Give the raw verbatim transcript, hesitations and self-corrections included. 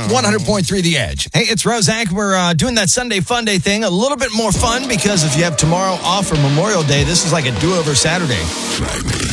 one hundred point three The Edge. Hey, it's Rozak. We're uh, doing that Sunday Fun Day thing. A little bit more fun because if you have tomorrow off for Memorial Day, this is like a do-over Saturday.